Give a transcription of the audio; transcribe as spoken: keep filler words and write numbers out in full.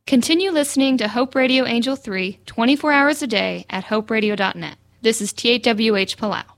Continue listening to Hope Radio Angel three twenty-four hours a day at hope radio dot net. This is T eight W H Palau.